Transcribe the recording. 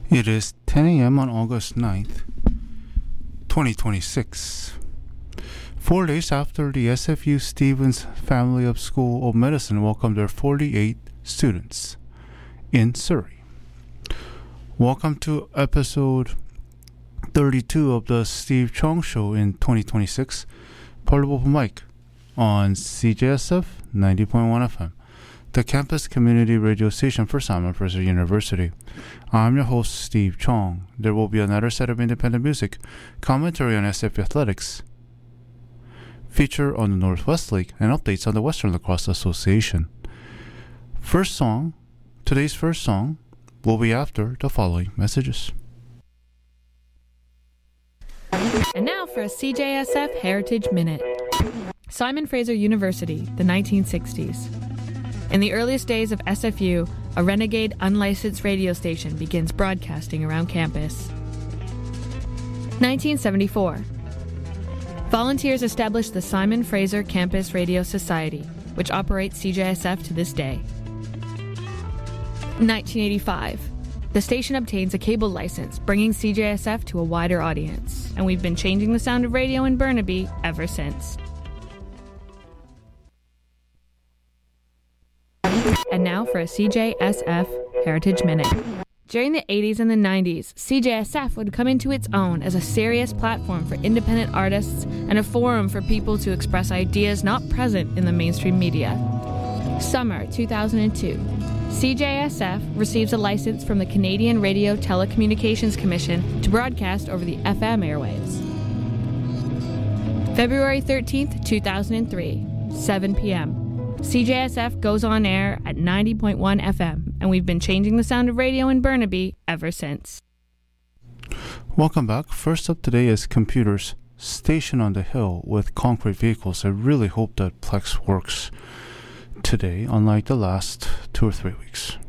It is 10 a.m. on August 9th, 2026. 4 days after the SFU Stevens Family of School of Medicine welcomed their 48 students in Surrey. Welcome to episode 32 of the Steve Chong Show in 2026. Portable mic on CJSF 90.1 FM, the campus community radio station for Simon Fraser University. I'm your host, Steve Chong. There will be another set of independent music, commentary on SF athletics, feature on the Northwest League, and updates on the Western Lacrosse Association. Today's first song will be after the following messages. And now for a CJSF Heritage Minute. Simon Fraser University, the 1960s. In the earliest days of SFU, a renegade unlicensed radio station begins broadcasting around campus. 1974. Volunteers established the Simon Fraser Campus Radio Society, which operates CJSF to this day. 1985. The station obtains a cable license, bringing CJSF to a wider audience, and we've been changing the sound of radio in Burnaby ever since. And now for a CJSF Heritage Minute. During the 80s and the 90s, CJSF would come into its own as a serious platform for independent artists and a forum for people to express ideas not present in the mainstream media. Summer 2002. CJSF receives a license from the Canadian Radio Telecommunications Commission to broadcast over the FM airwaves. February 13th, 2003, 7 p.m. CJSF goes on air at 90.1 FM, and we've been changing the sound of radio in Burnaby ever since. Welcome back. First up today is Computers Station on the Hill with concrete vehicles. I really hope that Plex works today, unlike the last 2 or 3 weeks.